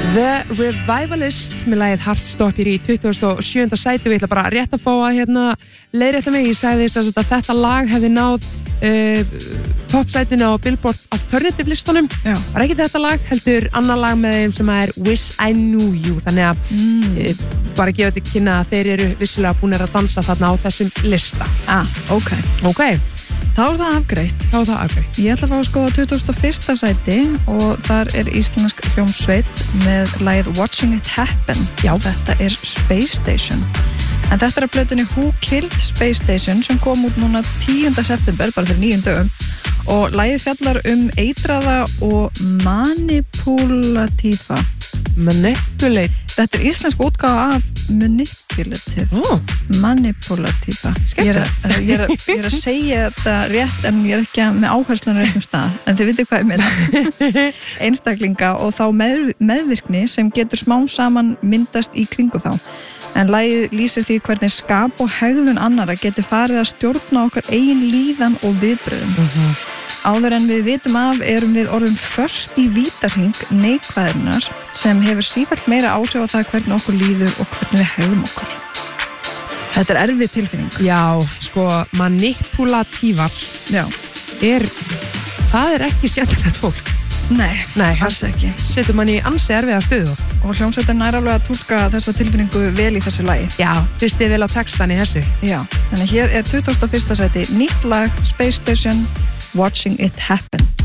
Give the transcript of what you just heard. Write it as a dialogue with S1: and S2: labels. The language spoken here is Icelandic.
S1: The Revivalist með lagið Heartstopper í 27. sæti og ég ætla bara rétt að fá að leiðrétta mig. Ég sagði þess að þetta lag hefði náð toppsætinu á Billboard Alternative listunum. Var ekki þetta lag, heldur annar lag með þeim sem er Wish I Knew You. Þannig að bara gefa þetta kynna að þeir eru vissilega búinir að dansa þarna á þessum lista.
S2: Ok. Þá er það afgreitt. Ég ætla að fá að skoða 21. sæti og þar er íslensk hljómsveit með lagið Watching It Happen. Þetta er Space Station. En þetta er að plötunni Who Killed Space Station sem kom út núna 10. september, bara fyrir 9 dögum. Og lagið fjallar eitraða og manipulatífa.
S1: Manipulate.
S2: Þetta er íslensk útgáfa af manipulative. Manipulatífa.
S1: Skemmtilegt.
S2: Ég er að segja þetta rétt en ég er ekki með áherslunum réttum stað. En þið vitið hvað ég meina. Einstaklinga og þá meðvirkni sem getur smám saman myndast í kringu þá. En lagið lýsir því hvernig skap og hegðun annara getur farið að stjórna okkar eigin líðan og viðbröðum. Áður en við vitum af erum við orðin föst í vítahring neikvæðunar sem hefur sífellt meira áhrif á það hvernig okkur líður og hvernig við hegðum okkur. Þetta er erfið tilfinning.
S1: Já, sko, manipulatívar. Það er ekki skemmtilegt fólk.
S2: Nei, alls ekki.
S1: Setur mann í ansi erfiða stöðu oft.
S2: Og hljómsveitin nær alveg að túlka þessa tilfinningu vel í þessu lagi.
S1: Já, hlustið vel á textan í þessu.
S2: Já, þannig hér er 21. sæti nýtt lag Space Station, Watching It Happen.